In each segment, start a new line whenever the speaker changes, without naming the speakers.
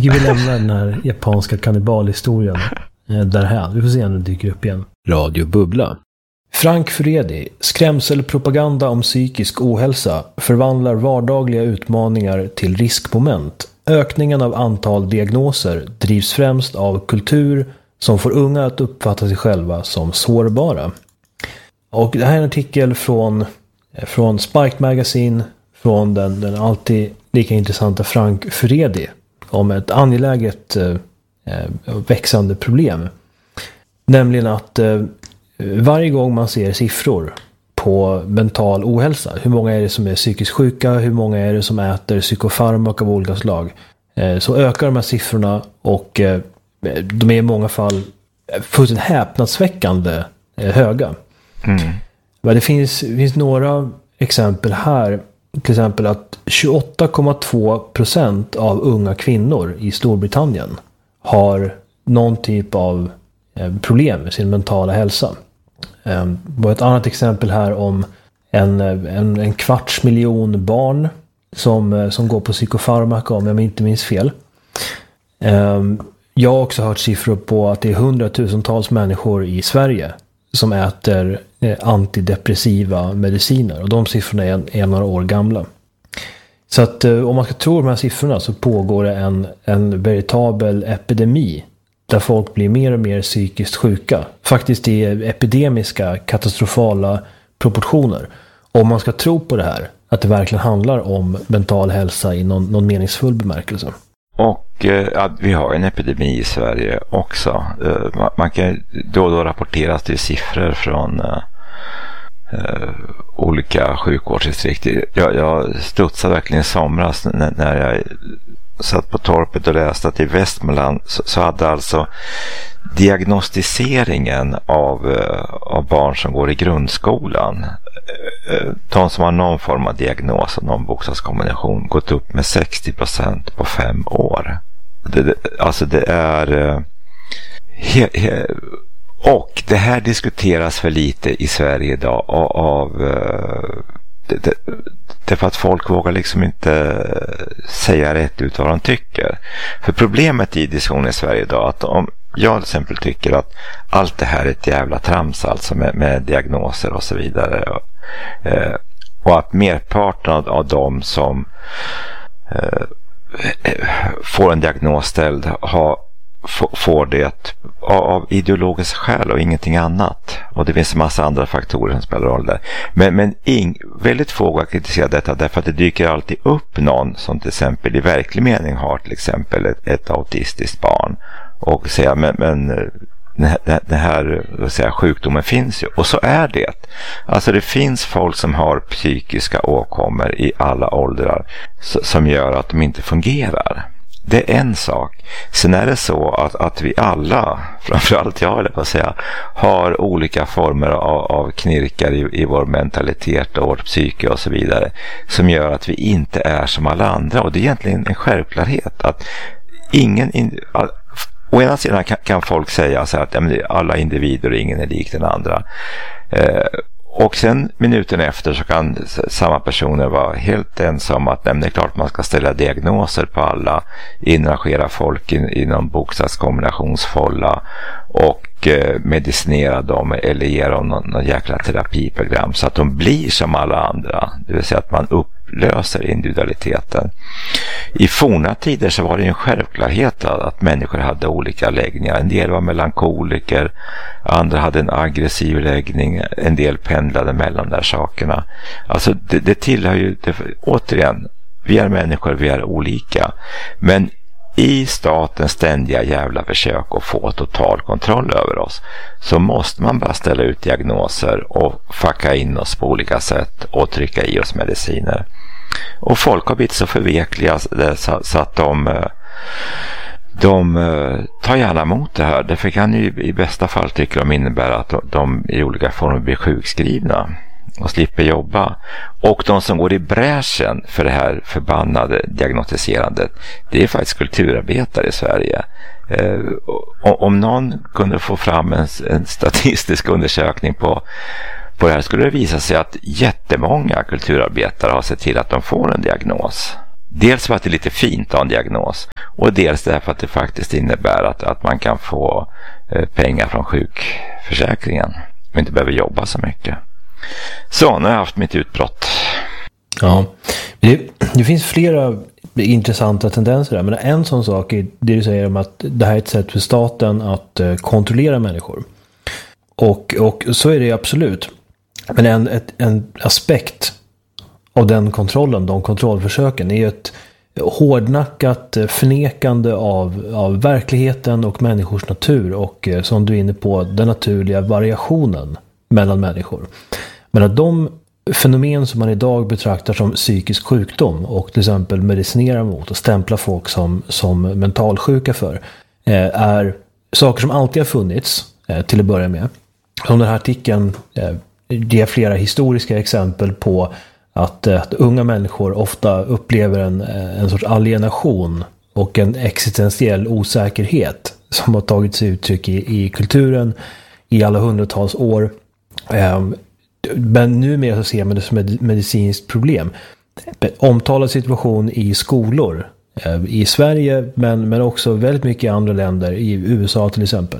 tycker vi lämnar den här japanska kannibalhistorien därhän. Vi får se om den dyker upp igen. Radio Bubbla. Frank Furedi, skrämselpropaganda om psykisk ohälsa förvandlar vardagliga utmaningar till riskmoment. Ökningen av antal diagnoser drivs främst av kultur som får unga att uppfatta sig själva som sårbara. Och det här är en artikel från Spark Magazine, från den alltid lika intressanta Frank Furedi, om ett angeläget växande problem. Nämligen att varje gång man ser siffror på mental ohälsa, hur många är det som är psykiskt sjuka, hur många är det som äter psykofarmak av olika slag, så ökar de här siffrorna, och de är i många fall fullständigt häpnadsväckande höga. Men det finns några exempel här. Till exempel att 28,2% av unga kvinnor i Storbritannien har någon typ av problem med sin mentala hälsa. Det var ett annat exempel här om en 250 000 barn som går på psykofarmaka, om jag inte minns fel. Jag har också hört siffror på att det är 100,000-tals människor i som äter antidepressiva mediciner, och de siffrorna är några år gamla. Så att om man ska tro de här siffrorna så pågår det en veritabel epidemi där folk blir mer och mer psykiskt sjuka. Faktiskt i epidemiska, katastrofala proportioner. Om man ska tro på det här, att det verkligen handlar om mental hälsa i någon meningsfull bemärkelse. Och
vi har en epidemi i Sverige också. Man kan då och då rapporteras till siffror från olika sjukvårdsdistrikt. Jag studsade verkligen i somras när jag satt på torpet och läste att i Västmanland så hade alltså diagnostiseringen av barn som går i grundskolan, de som har någon form av diagnos och någon bokstavskombination, gått upp med 60% på 5 år. Alltså det är och det här diskuteras för lite i Sverige idag därför att folk vågar liksom inte säga rätt ut vad de tycker. För problemet i diskussionen i Sverige idag, att om jag till exempel tycker att allt det här är ett jävla trams, alltså med diagnoser och så vidare, och att merparten av dem som får en diagnos ställd får det av ideologiska skäl och ingenting annat, och det finns en massa andra faktorer som spelar roll där, men väldigt få vågar kritisera detta, därför att det dyker alltid upp någon som till exempel i verklig mening har till exempel ett autistiskt barn och säger men den här sjukdomen finns ju, och så är det. Alltså det finns folk som har psykiska åkommor i alla åldrar som gör att de inte fungerar. Det är en sak. Sen är det så att vi alla, framförallt jag vill på säga, har olika former av knirkar i vår mentalitet och vårt psyke och så vidare, som gör att vi inte är som alla andra. Och det är egentligen en självklarhet att å ena sidan kan folk säga så här att alla individer och ingen är lik den andra. Och sen minuten efter så kan samma personer vara helt ensamma att det är klart man ska ställa diagnoser på alla, inrangera folk i någon bokstavskombinationsfålla och medicinera dem eller ge dem någon jäkla terapiprogram så att de blir som alla andra. Det vill säga att man upplöser individualiteten. I forna tider så var det en självklarhet att människor hade olika läggningar. En del var melankoliker, andra hade en aggressiv läggning, en del pendlade mellan de där sakerna. Alltså det tillhör ju, återigen, vi är människor, vi är olika. Men i statens ständiga jävla försök att få total kontroll över oss så måste man bara ställa ut diagnoser och fucka in oss på olika sätt och trycka i oss mediciner. Och folk har blivit så förvekliga så att de tar gärna emot det här. Därför kan ju i bästa fall tycker de innebär att de i olika former blir sjukskrivna och slipper jobba. Och de som går i bräschen för det här förbannade diagnostiserandet, det är faktiskt kulturarbetare i Sverige. Om någon kunde få fram en statistisk undersökning på det här, skulle det visa sig att jättemånga kulturarbetare har sett till att de får en diagnos. Dels för att det är lite fint att ha en diagnos och dels därför att det faktiskt innebär att man kan få pengar från sjukförsäkringen och inte behöver jobba så mycket. Så, nu har jag haft mitt utbrott.
Ja, det finns flera intressanta tendenser där, men en sån sak är det du säger om att det här är ett sätt för staten att kontrollera människor. Och så är det absolut. Men en aspekt av den kontrollen, de kontrollförsöken, är ju ett hårdnackat förnekande av verkligheten och människors natur och, som du är inne på, den naturliga variationen mellan människor. Men att de fenomen som man idag betraktar som psykisk sjukdom och till exempel medicinerar mot och stämplar folk som mentalsjuka för, är saker som alltid har funnits till att börja med. Som den här artikeln ger flera historiska exempel på att unga människor ofta upplever en sorts alienation och en existentiell osäkerhet som har tagit sig uttryck i kulturen i alla hundratals år. Men numera så ser man det som ett medicinskt problem. Omtalad situation i skolor i Sverige men också väldigt mycket i andra länder, i USA till exempel.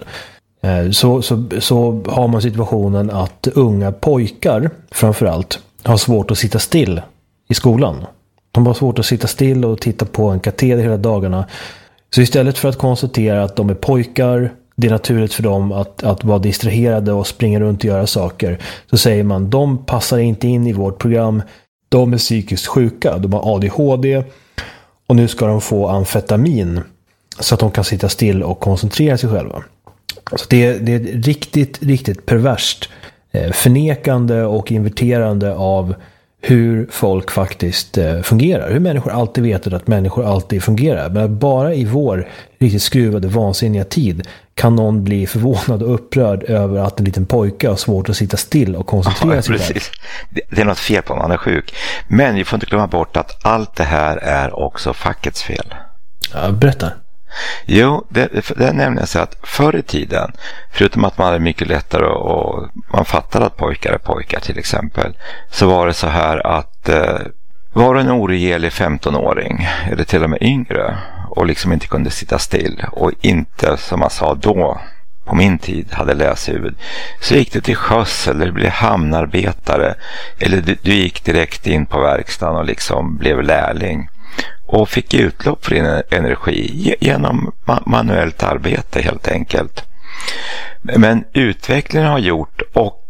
Så har man situationen att unga pojkar framförallt har svårt att sitta still i skolan. De har svårt att sitta still och titta på en kateder hela dagarna. Så istället för att konstatera att de är pojkar, det är naturligt för dem att vara distraherade och springa runt och göra saker, så säger man de passar inte in i vårt program, de är psykiskt sjuka, de har ADHD och nu ska de få amfetamin så att de kan sitta still och koncentrera sig själva. Så det är riktigt perverst förnekande och inverterande av hur folk faktiskt fungerar. Hur människor alltid vet att människor alltid fungerar. Men bara i vår riktigt skruvade, vansinniga tid kan någon bli förvånad och upprörd över att en liten pojke har svårt att sitta still och koncentrera sig.
Precis. Det är något fel på om han är sjuk. Men vi får inte glömma bort att allt det här är också fackets fel.
Ja, berätta.
Jo, det är nämligen så att förr i tiden, förutom att man hade mycket lättare och man fattade att pojkar är pojkar till exempel, så var det så här att var en oregelig 15-åring eller till och med yngre och liksom inte kunde sitta still och inte, som man sa då på min tid, hade läshuvud, så gick det till sjöss eller blev hamnarbetare eller du gick direkt in på verkstaden och liksom blev lärling och fick utlopp för din energi genom manuellt arbete helt enkelt. Men utvecklingen har gjort och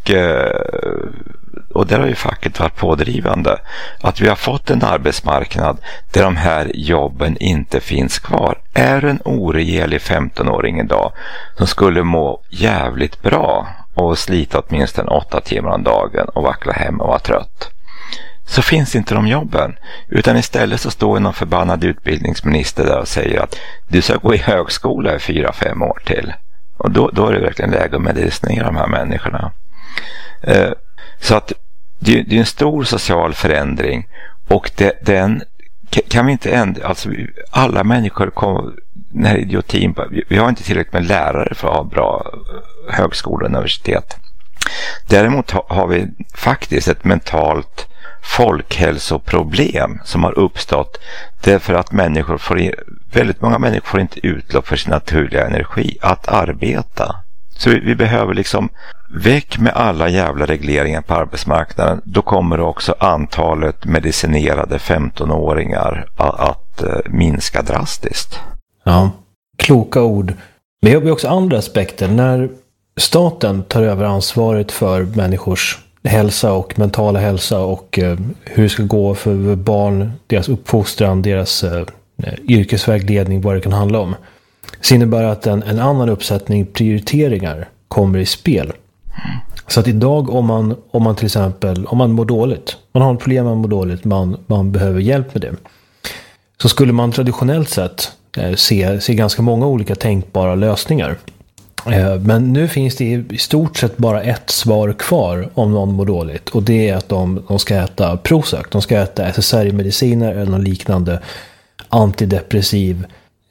där har ju facket varit pådrivande, att vi har fått en arbetsmarknad där de här jobben inte finns kvar. Är en oregelig 15-åring idag som skulle må jävligt bra och slita åtminstone 8 timmar om dagen och vackla hem och vara trött, så finns inte de jobben, utan istället så står någon förbannad utbildningsminister där och säger att du ska gå i högskola i 4-5 år till. Och då är det verkligen läge att medicinera de här människorna. Så att det är en stor social förändring och den kan vi inte ändra. Alltså alla människor den här idiotin, vi har inte tillräckligt med lärare för att ha bra högskola och universitet. Däremot har vi faktiskt ett mentalt folkhälsoproblem som har uppstått därför att väldigt många människor får inte utlopp för sin naturliga energi att arbeta. Så vi behöver liksom väck med alla jävla regleringar på arbetsmarknaden. Då kommer också antalet medicinerade 15-åringar att minska drastiskt.
Ja, kloka ord. Men det har också andra aspekter. När staten tar över ansvaret för människors hälsa och mentala hälsa och hur det ska gå för barn, deras uppfostran, deras yrkesvägledning, vad det kan handla om, så innebär att en annan uppsättning prioriteringar kommer i spel. Så att idag om man till exempel, om man mår dåligt, man har ett problem, man mår dåligt, man behöver hjälp med det, så skulle man traditionellt sett se ganska många olika tänkbara lösningar. Men nu finns det i stort sett bara ett svar kvar om någon mår dåligt, och det är att de ska äta Prozac, de ska äta SSRI-mediciner eller någon liknande antidepressiv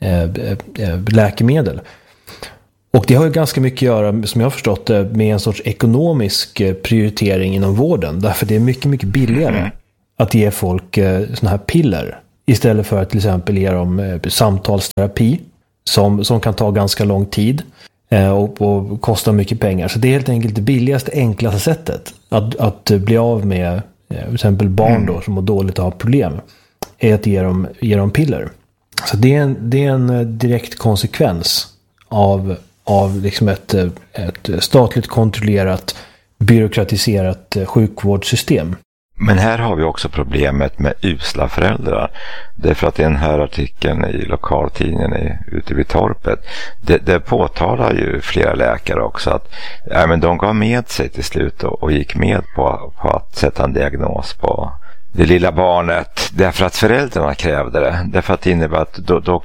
läkemedel. Och det har ju ganska mycket att göra, som jag har förstått det, med en sorts ekonomisk prioritering inom vården, därför det är mycket, mycket billigare att ge folk såna här piller istället för att till exempel ge dem samtalsterapi som kan ta ganska lång tid och kosta mycket pengar. Så det är helt enkelt det billigaste, enklaste sättet att bli av med till exempel barn då, som mår dåligt och har problem, är att ge dem piller. Så det är en direkt konsekvens av liksom ett statligt kontrollerat, byråkratiserat sjukvårdssystem.
Men här har vi också problemet med usla föräldrar. Därför att i den här artikeln i lokaltidningen ute vid torpet, det påtalar ju flera läkare också att men de gav med sig till slut och gick med på att sätta en diagnos på det lilla barnet, därför att föräldrarna krävde det. Därför att det innebär att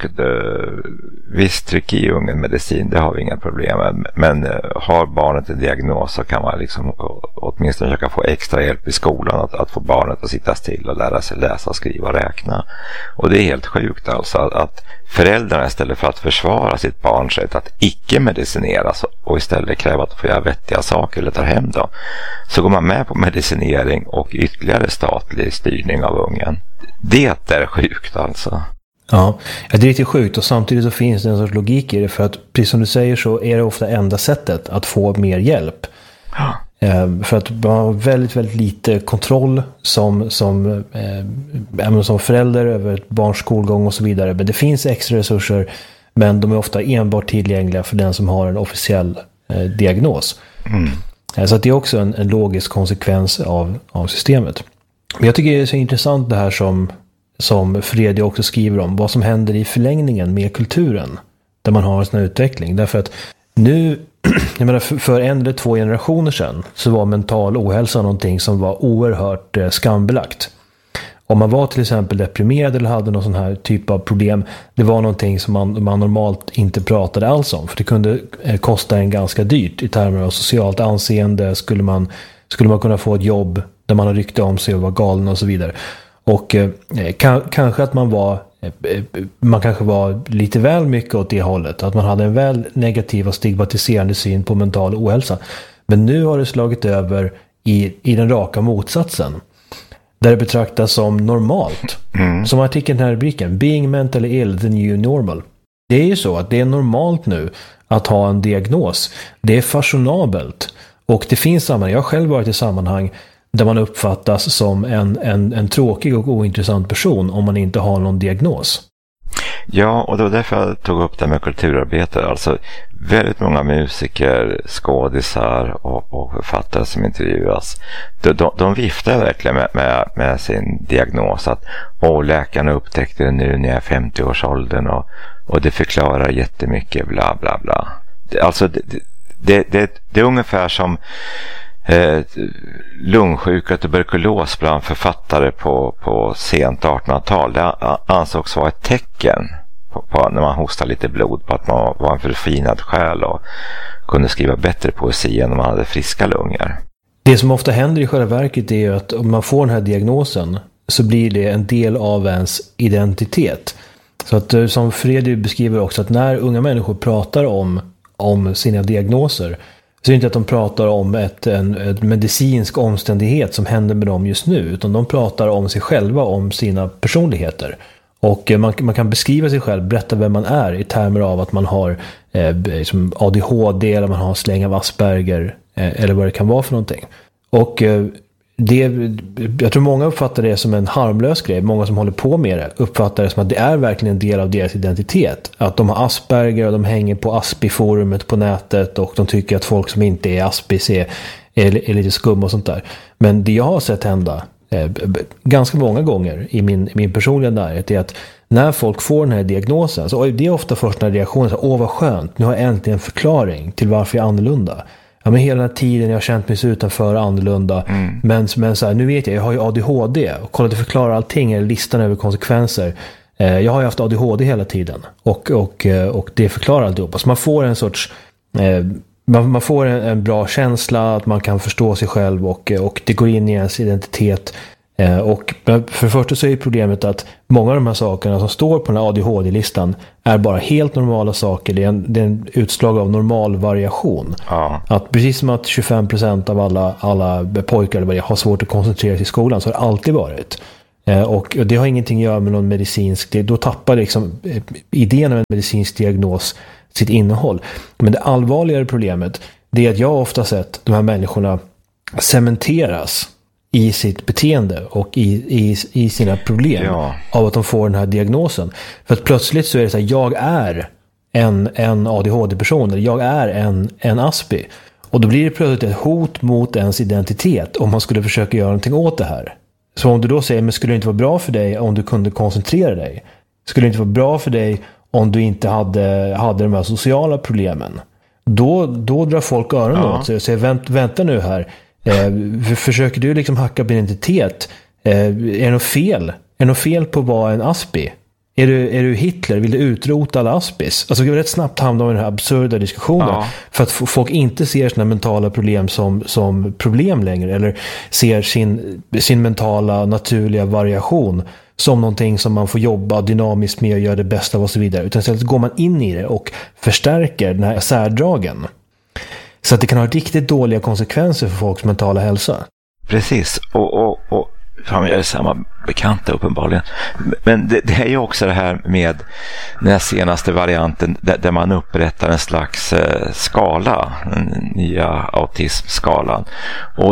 visst, tryck i ungen medicin, det har vi inga problem med. Men har barnet en diagnos så kan man liksom åtminstone försöka få extra hjälp i skolan att få barnet att sitta still och lära sig läsa, skriva och räkna. Och det är helt sjukt alltså att föräldrarna istället för att försvara sitt barns rätt att icke medicineras och istället kräva att få göra vettiga saker eller ta hem dem, så går man med på medicinering och ytterligare statlig styrning av ungen. Det är sjukt alltså.
Ja, det är riktigt sjukt, och samtidigt så finns det en sorts logik i det, för att precis som du säger så är det ofta enda sättet att få mer hjälp. Ja. För att man har väldigt, väldigt lite kontroll som förälder över ett barns skolgång och så vidare. Men det finns extra resurser, men de är ofta enbart tillgängliga för den som har en officiell diagnos. Så att det är också en logisk konsekvens av systemet. Men jag tycker det är så intressant det här som Fredrik också skriver om, vad som händer i förlängningen med kulturen där man har en sån här utveckling. Därför att nu, jag menar för 1 eller 2 generationer sedan så var mental ohälsa någonting som var oerhört skambelagt. Om man var till exempel deprimerad eller hade någon sån här typ av problem, det var någonting som man normalt inte pratade alls om, för det kunde kosta en ganska dyrt i termer av socialt anseende. Skulle man kunna få ett jobb där man har rykte om sig och var galen och så vidare. Och kanske att man kanske var lite väl mycket åt det hållet, att man hade en väl negativ och stigmatiserande syn på mental ohälsa. Men nu har det slagit över i den raka motsatsen, där det betraktas som normalt. Som artikeln här i rubriken, Being mentally ill, the new normal. Det är ju så att det är normalt nu att ha en diagnos. Det är fashionabelt. Och det finns sammanhang, jag har själv varit i sammanhang där man uppfattas som en tråkig och ointressant person om man inte har någon diagnos.
Ja, och det var därför jag tog upp det med kulturarbetare. Alltså väldigt många musiker, skådisar och författare som intervjuas, de viftar verkligen med sin diagnos att läkarna upptäckte det nu när jag är 50-årsåldern och det förklarar jättemycket bla bla bla. Alltså det är ungefär som lungsjuka och tuberkulos bland författare på sent 1800-tal. Det ansågs vara ett tecken på när man hostar lite blod på att man var en förfinad själ och kunde skriva bättre poesi än om man hade friska lungor.
Det som ofta händer i själva verket är att om man får den här diagnosen så blir det en del av ens identitet. Så att som Fredrik beskriver också, att när unga människor pratar om sina diagnoser, så är det inte att de pratar om en medicinsk omständighet som händer med dem just nu, utan de pratar om sig själva, om sina personligheter. Och man kan beskriva sig själv, berätta vem man är i termer av att man har ADHD eller man har släng av Asperger eller vad det kan vara för någonting. Och jag tror många uppfattar det som en harmlös grej. Många som håller på med det uppfattar det som att det är verkligen en del av deras identitet. Att de har Asperger och de hänger på Aspi-forumet på nätet och de tycker att folk som inte är Aspis är lite skum och sånt där. Men det jag har sett hända ganska många gånger i min personliga närhet är att när folk får den här diagnosen, så det är ofta första reaktionen så vad skönt, nu har jag äntligen en förklaring till varför jag är annorlunda. Ja, men hela den här tiden jag har känt mig så utanför annorlunda. Men så här, nu vet jag har ju ADHD. Och kolla, det förklarar allting i listan över konsekvenser. Jag har ju haft ADHD hela tiden. Och det förklarar alltihop. Så man får en sorts... Man får en bra känsla att man kan förstå sig själv och det går in i ens identitet. Och för det första så är problemet att många av de här sakerna som står på den här ADHD-listan är bara helt normala saker. Det är en utslag av normal variation. Ja. Att precis som att 25% av alla pojkar har svårt att koncentrera sig i skolan, så har det alltid varit. Och det har ingenting att göra med någon medicinsk, då tappar liksom idén om en medicinsk diagnos sitt innehåll. Men det allvarligare problemet, det är att jag ofta sett de här människorna cementeras i sitt beteende och i sina problem av att de får den här diagnosen. För att plötsligt så är det så här, jag är en ADHD-person, eller jag är en Aspi. Och då blir det plötsligt ett hot mot ens identitet om man skulle försöka göra någonting åt det här. Så om du då säger, men skulle det inte vara bra för dig om du kunde koncentrera dig? Skulle det inte vara bra för dig om du inte hade de här sociala problemen? Då drar folk öronen åt sig och säger, vänta nu här. Försöker du liksom hacka på identitet? Är det något fel? Är det något fel på att vara en Aspi? Är du Hitler? Vill du utrota alla Aspis? Alltså det är rätt snabbt hamna i den här absurda diskussionen. För att folk inte ser sina mentala problem som problem längre. Eller ser sin mentala naturliga variation som någonting som man får jobba dynamiskt med och göra det bästa av och så vidare. Utan istället går man in i det och förstärker den här särdragen. Så att det kan ha riktigt dåliga konsekvenser för folks mentala hälsa.
Precis. Och fan, jag är samma bekanta uppenbarligen. Men det är ju också det här med den här senaste varianten där man upprättar en slags skala, den nya autismskalan. Och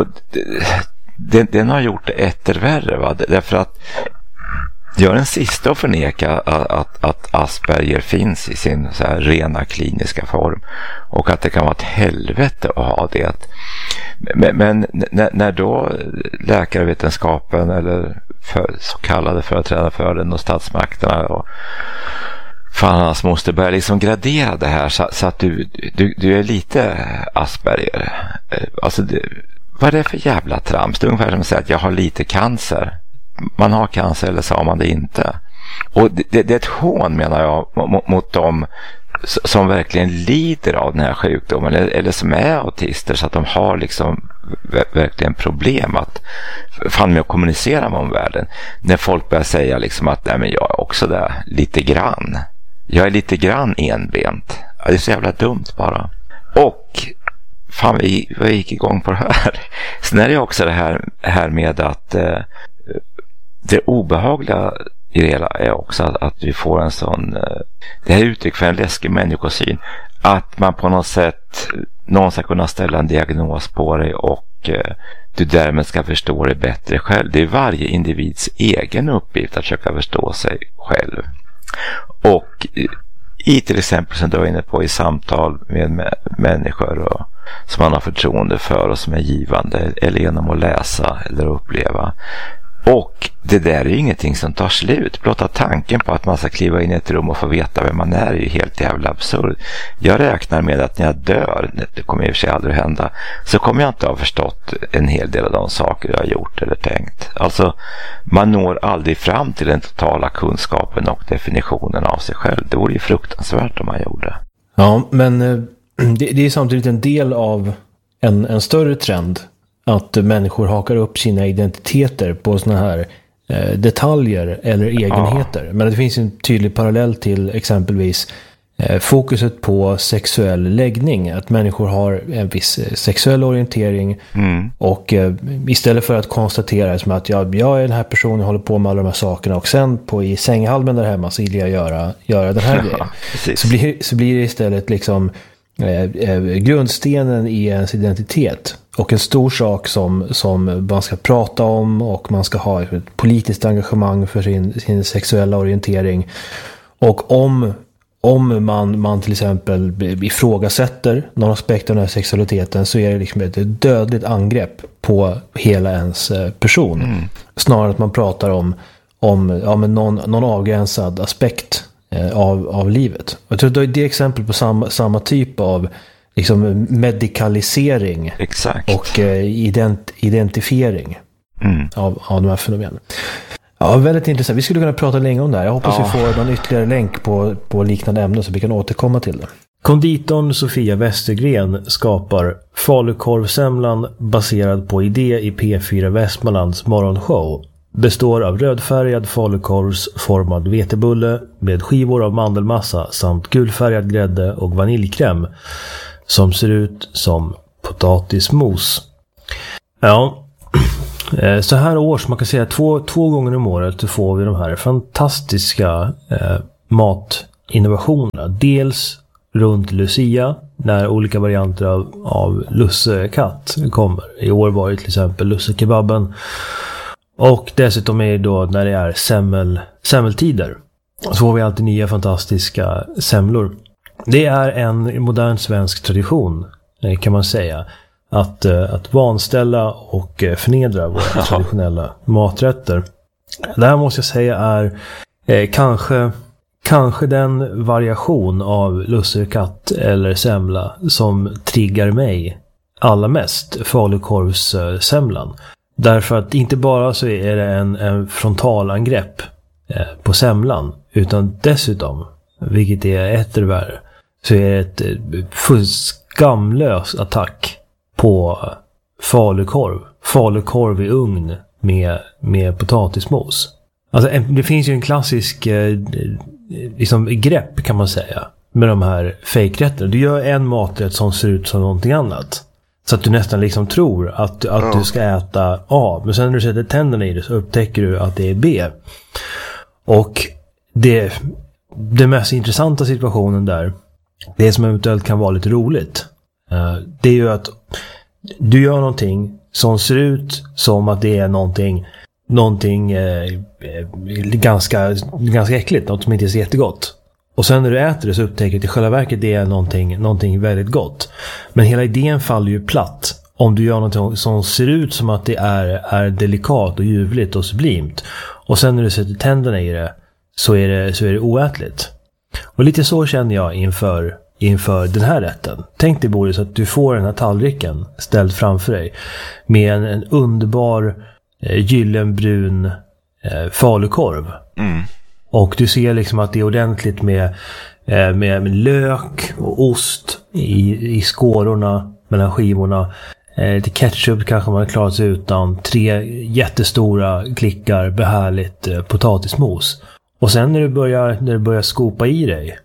den har gjort det ettervärre, va? Därför att jag är den sista att förneka att Asperger finns i sin så här rena kliniska form och att det kan vara ett helvete att ha det. Men när då läkarvetenskapen eller så kallade företrädare för den och statsmakterna och fan hans måste börja liksom gradera det här så att du är lite Asperger. Alltså vad är det för jävla trams? Det är ungefär som att säga att jag har lite cancer. Man har cancer eller så har man det inte. Och det är ett hån, menar jag, mot dem som verkligen lider av den här sjukdomen eller som är autister, så att de har liksom verkligen problem att fan med att kommunicera med omvärlden. När folk börjar säga liksom att nej, men jag är också där lite grann. Jag är lite grann enbent. Det är så jävla dumt bara. Och fan, vi gick igång på det här. Sen är det också det här med att det obehagliga i det hela är också att vi får en sån, det här uttryck för en läskig människosyn, att man på något sätt, någon ska kunna ställa en diagnos på dig och du därmed ska förstå dig bättre själv. Det är varje individs egen uppgift att försöka förstå sig själv. Och i till exempel, som du var inne på, i samtal med människor och, som man har förtroende för och som är givande, eller genom att läsa eller uppleva. Och det där är ju ingenting som tar slut. Blotta tanken på att man ska kliva in i ett rum och få veta vem man är ju helt jävla absurd. Jag räknar med att när jag dör, det kommer i och för sig aldrig hända, så kommer jag inte ha förstått en hel del av de saker jag har gjort eller tänkt. Alltså, man når aldrig fram till den totala kunskapen och definitionen av sig själv. Det vore ju fruktansvärt om man gjorde.
Ja, men det är samtidigt en del av en större trend att människor hakar upp sina identiteter på såna här detaljer eller egenheter. Ja. Men det finns en tydlig parallell till exempelvis fokuset på sexuell läggning. Att människor har en viss sexuell orientering och istället för att konstatera som att jag är den här personen, håller på med alla de här sakerna och sen i sänghalmen där hemma så vill jag göra den här grejen. Så blir det istället liksom grundstenen i ens identitet och en stor sak som man ska prata om, och man ska ha ett politiskt engagemang för sin sexuella orientering. Och om man till exempel ifrågasätter någon aspekt av den här sexualiteten, så är det liksom ett dödligt angrepp på hela ens person. Snarare att man pratar om någon avgränsad aspekt av livet. Jag tror att det är exempel på samma typ av liksom medikalisering. Exakt. Och identifiering av de här fenomenen. Ja, väldigt intressant. Vi skulle kunna prata länge om det här. Jag hoppas vi får någon ytterligare länk på liknande ämnen så vi kan återkomma till det. Konditorn Sofia Westergren skapar falukorvsemlan baserad på idé i P4 Västmanlands morgonshow. Består av rödfärgad falukorvsformad vetebulle med skivor av mandelmassa samt gulfärgad grädde och vaniljkräm som ser ut som potatismos. Ja, Så här års, man kan säga två gånger om året, så får vi de här fantastiska matinnovationerna. Dels runt Lucia, när olika varianter av lussekatt kommer. I år var det till exempel lussekebaben. Och dessutom är det då när det är semmeltider. Så får vi alltid nya fantastiska semlor. Det är en modern svensk tradition, kan man säga. Att vanställa och förnedra våra traditionella maträtter. Det här måste jag säga är kanske den variation av lussekatt eller semla som triggar mig allra mest, falukorvssemlan. Därför att inte bara så är det en frontalangrepp på semlan, utan dessutom, vilket är ett värre, så är det ett skamlös attack på falukorv i ugn med potatismos. Alltså det finns ju en klassisk liksom grepp, kan man säga, med de här fejkrätterna. Du gör en maträtt som ser ut som någonting annat, så att du nästan liksom tror att du ska äta A, men sen när du sätter tänderna i det så upptäcker du att det är B. Och det mest intressanta situationen där, det som eventuellt kan vara lite roligt, det är ju att du gör någonting som ser ut som att det är någonting ganska äckligt, något som inte är så jättegott. Och sen när du äter det så upptäcker du att i själva verket det är någonting väldigt gott. Men hela idén faller ju platt om du gör någonting som ser ut som att det är delikat och ljuvligt och sublimt. Och sen när du sätter tänderna i det så är det oätligt. Och lite så känner jag inför den här rätten. Tänk dig, Boris, att du får den här tallriken ställd framför dig med en underbar gyllenbrun falukorv. Mm. Och du ser liksom att det är ordentligt med lök och ost i skårorna mellan skivorna. Till ketchup kanske man klarar sig utan. 3 jättestora klickar behärligt potatismos. Och sen när du börjar skopa i dig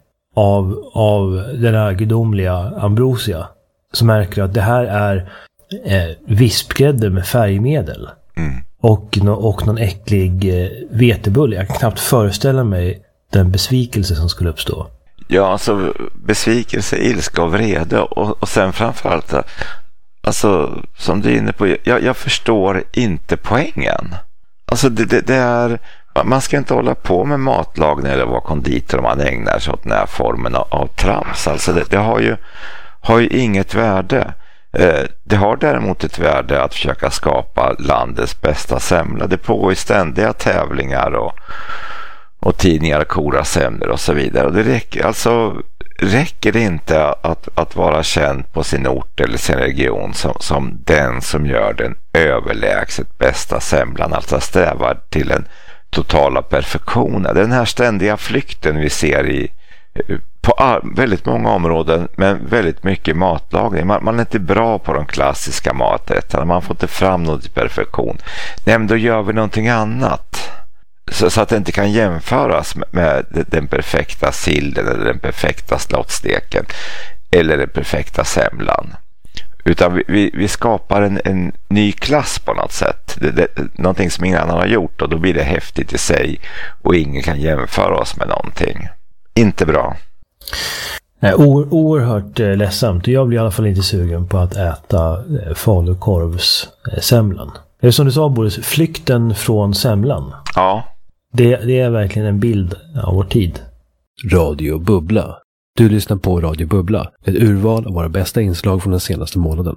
av den här gudomliga ambrosia, så märker du att det här är vispgrädde med färgmedel. Mm. Och någon äcklig vetebulle. Jag kan knappt föreställa mig den besvikelse som skulle uppstå.
Ja, alltså besvikelse, ilska och vrede. Och sen framförallt, alltså som du är inne på, jag förstår inte poängen. Alltså det är, man ska inte hålla på med matlagning eller vara konditor om man ägnar sig åt den här formen av trams. Alltså det har ju inget värde. Det har däremot ett värde att försöka skapa landets bästa semla. Det pågår ju ständiga tävlingar och tidningar korar semlor och så vidare. Och det räcker det inte att vara känd på sin ort eller sin region som den som gör den överlägset bästa semlan, alltså strävar till en totala perfektion. Den här ständiga flykten vi ser på väldigt många områden, men väldigt mycket matlagning. Man är inte bra på de klassiska maträtterna. Man får inte fram något i perfektion. Nej, men då gör vi någonting annat. Så att det inte kan jämföras med den perfekta silden eller den perfekta slottsteken eller den perfekta semlan. Utan vi skapar en ny klass på något sätt. Någonting som ingen annan har gjort, och då blir det häftigt i sig och ingen kan jämföra oss med någonting. Inte bra.
Nej, oerhört ledsamt. Jag blir i alla fall inte sugen på att äta falukorvssemlan. Det är som du sa, Boris, flykten från semlan.
Ja.
Det är verkligen en bild av vår tid.
Radio Bubbla. Du lyssnar på Radio Bubbla, ett urval av våra bästa inslag från den senaste månaden.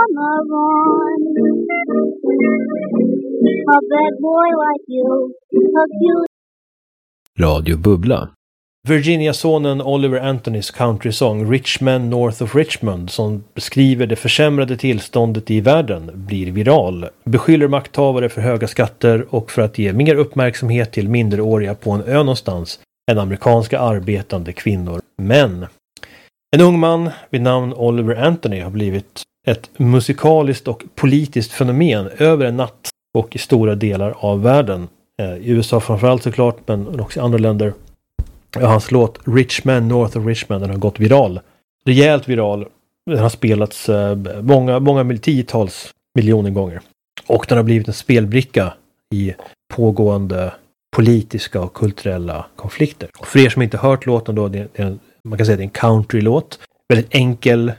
Radio Bubbla.
Virginia-sonen Oliver Anthonys countrysång Rich Men North of Richmond, som beskriver det försämrade tillståndet i världen, blir viral. Beskyller makthavare för höga skatter och för att ge mer uppmärksamhet till minderåriga på en ö någonstans än amerikanska arbetande kvinnor. Men en ung man vid namn Oliver Anthony har blivit ett musikaliskt och politiskt fenomen över en natt och i stora delar av världen. I USA framförallt såklart, men också i andra länder. Hans låt Rich Men North of Richmond, den har gått viral. Rejält viral. Den har spelats många tiotals miljoner gånger. Och den har blivit en spelbricka i pågående politiska och kulturella konflikter. Och för er som inte hört låten då, man kan säga att det är en country-låt. Väldigt enkel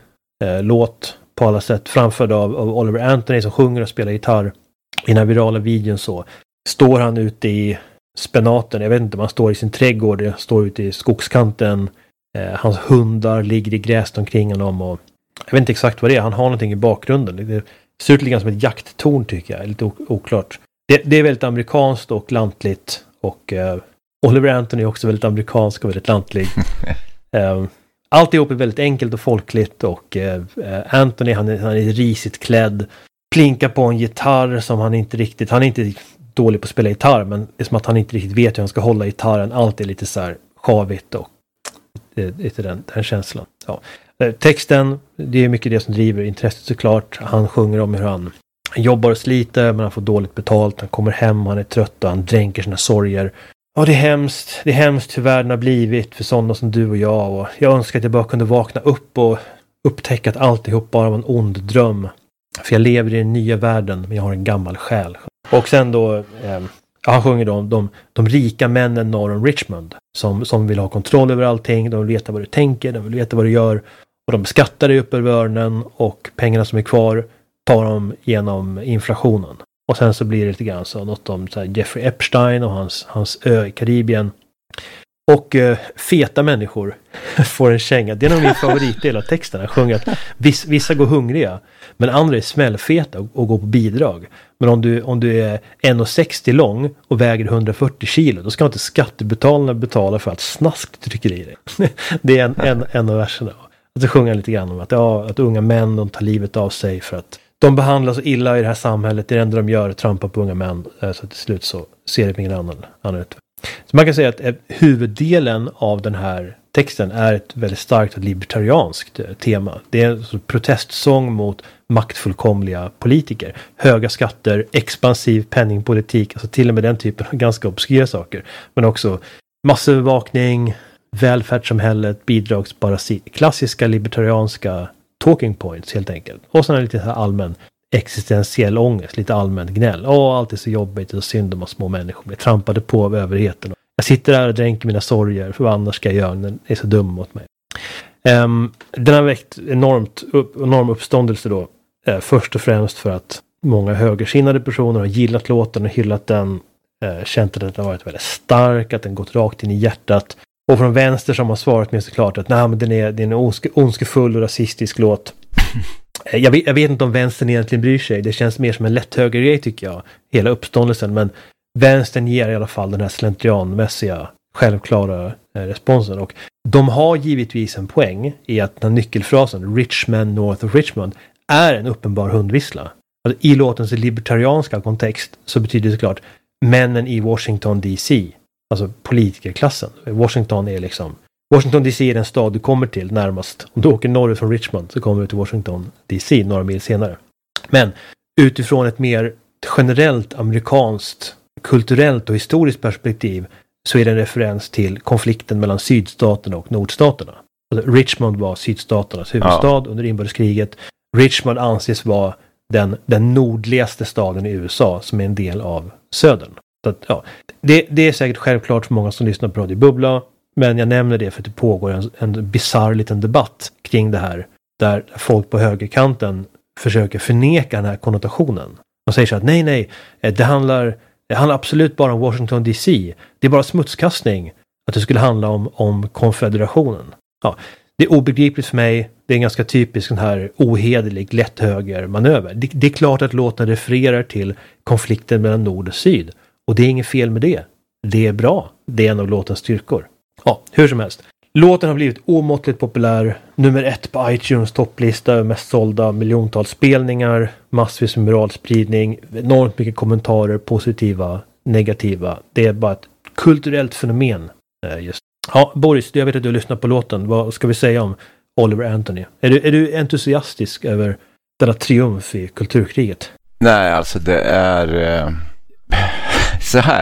låt på alla sätt, framförd av Oliver Anthony som sjunger och spelar gitarr. I den här virala videon så står han ute i spenaten, jag vet inte om han står i sin trädgård, han står ute i skogskanten, hans hundar ligger i gräs omkring honom och jag vet inte exakt vad det är, han har någonting i bakgrunden. Det ser ut lite grann som ett jakttorn tycker jag, lite oklart. Det är väldigt amerikanskt och lantligt och Oliver Anthony är också väldigt amerikansk och väldigt lantlig. Alltihop är väldigt enkelt och folkligt och Anthony han är risigt klädd, plinkar på en gitarr som han är inte dålig på att spela gitarr, men det är som att han inte riktigt vet hur han ska hålla gitarren. Allt är lite så här sjavigt och lite den känslan. Ja. Texten, det är mycket det som driver intresset såklart. Han sjunger om hur han jobbar och sliter men han får dåligt betalt. Han kommer hem, han är trött och han dränker sina sorger. Ja, det är hemskt hur världen har blivit för sådana som du och jag. Och jag önskar att jag bara kunde vakna upp och upptäcka att alltihop bara var en ond dröm. För jag lever i den nya världen men jag har en gammal själ. Och sen då, han sjunger om de rika männen norr om Richmond. Som vill ha kontroll över allting. De vill veta vad du tänker, de vill veta vad du gör. Och de skattar dig upp över öronen och pengarna som är kvar tar de genom inflationen. Och sen så blir det lite grann så något om så här Jeffrey Epstein och hans ö i Karibien. Och feta människor får en känga. Det är nog min favoritdel av texten. Han sjunger att vissa går hungriga men andra är smällfeta och går på bidrag. Men om du är 1,60 lång och väger 140 kilo då ska inte skattebetalarna betala för att snask du trycker i dig. Det är en av verserna. Och så sjunger han lite grann om att unga män de tar livet av sig för att de behandlas så illa i det här samhället. Det är det enda de gör, trampa på unga män. Så till slut så ser det ingen annan ut. Så man kan säga att huvuddelen av den här texten är ett väldigt starkt och libertarianskt tema. Det är en protestsång mot maktfullkomliga politiker. Höga skatter, expansiv penningpolitik, alltså till och med den typen av ganska obskyra saker. Men också massövervakning, välfärdssamhället, bidragsparasi, klassiska libertarianska talking points helt enkelt. Och sen lite här allmän existentiell ångest, lite allmänt gnäll. Allt är så jobbigt och synd om små människor blir trampade på av överheten. Jag sitter där och dränker mina sorger, för vad annars ska jag göra? Den är så dum mot mig. Den har väckt enorm uppståndelse då. Först och främst för att många högersinnade personer har gillat låten och hyllat den. Känt att den har varit väldigt stark, att den gått rakt in i hjärtat. Och från vänster som har svarat med såklart att nej, men det är en ondskefull och rasistisk låt. Jag vet inte om vänstern egentligen bryr sig. Det känns mer som en lätt högergrej tycker jag. Hela uppståndelsen. Men vänstern ger i alla fall den här slentrianmässiga självklara responsen. Och de har givetvis en poäng i att den nyckelfrasen Rich men north of Richmond är en uppenbar hundvissla. Alltså, i låtens libertarianska kontext så betyder det såklart männen i Washington DC. Alltså politikerklassen. Washington DC är den stad du kommer till närmast. Om du åker norrut från Richmond så kommer du till Washington DC några mil senare. Men utifrån ett mer generellt amerikanskt, kulturellt och historiskt perspektiv så är det en referens till konflikten mellan sydstaterna och nordstaterna. Alltså Richmond var sydstaternas huvudstad under inbördeskriget. Richmond anses vara den nordligaste staden i USA som är en del av södern. Så att, ja, det är säkert självklart för många som lyssnar på Radio Bubbla, men jag nämner det för att det pågår en bizarr liten debatt kring det här, där folk på högerkanten försöker förneka den här konnotationen. De säger så att nej, det handlar absolut bara om Washington DC. Det är bara smutskastning att det skulle handla om konfederationen. Ja, det är obegripligt för mig. Det är en ganska typisk sån här ohederlig, lätt höger manöver. Det är klart att låten refererar till konflikten mellan nord och syd. Och det är inget fel med det. Det är bra. Det är en av låtens styrkor. Ja, hur som helst. Låten har blivit omåttligt populär. Nummer 1 på iTunes topplista. Mest sålda, miljontals spelningar. Massvis med moralspridning. Enormt mycket kommentarer. Positiva, negativa. Det är bara ett kulturellt fenomen. Just. Ja, Boris, jag vet att du lyssnar på låten. Vad ska vi säga om Oliver Anthony? Är du entusiastisk över denna triumf i kulturkriget?
Nej, alltså det är så här.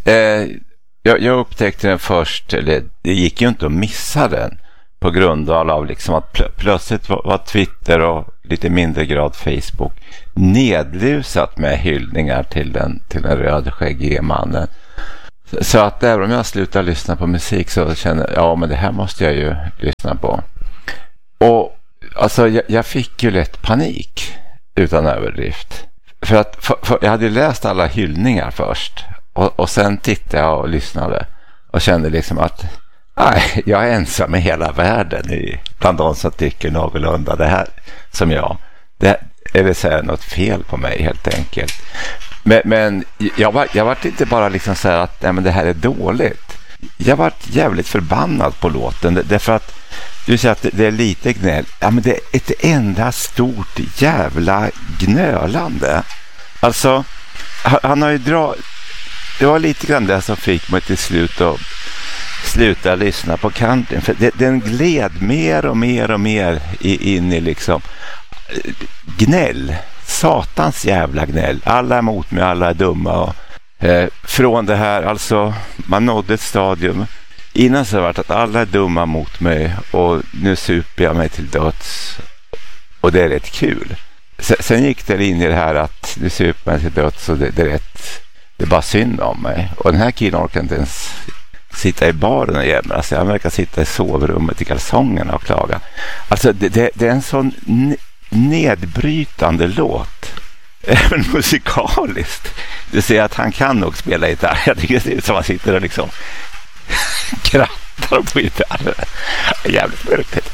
Jag upptäckte den först, eller det gick ju inte att missa den på grund av liksom att plötsligt var Twitter och lite mindre grad Facebook, nedlusat med hyllningar till den rödskäggige mannen. Så att även om jag slutar lyssna på musik så känner jag, men det här måste jag ju lyssna på. Och alltså jag fick ju lätt panik utan överdrift. För att jag hade läst alla hyllningar först och sen tittade jag och lyssnade och kände liksom att nej, jag är ensam i hela världen bland de som tycker någorlunda det här som jag. Det är väl säga något fel på mig helt enkelt. Men jag var inte bara liksom så här att nej, men det här är dåligt. Jag var jävligt förbannad på låten därför att du säger att det är lite gnäll. Ja, men det är ett enda stort jävla gnölande. Alltså, han har ju det var lite grann det som fick mig till slut att sluta lyssna på countryn. För den gled mer och mer in i liksom gnäll. Satans jävla gnäll. Alla är emot mig, alla är dumma. Och, från det här, alltså man nådde ett stadium innan så var det att alla är dumma mot mig och nu super jag mig till döds. Och det är rätt kul. Sen gick det in i det här att nu super mig till döds och det är bara synd om mig. Och den här killen orkar inte ens sitta i baren och jämra sig. Han verkar sitta i sovrummet i kalsongerna och klaga. Alltså det är en sån nedbrytande låt. Även musikaliskt. Du ser att han kan nog spela gitarr. Jag tycker det är som han sitter och liksom krattar på gitarren. Jävligt märkligt.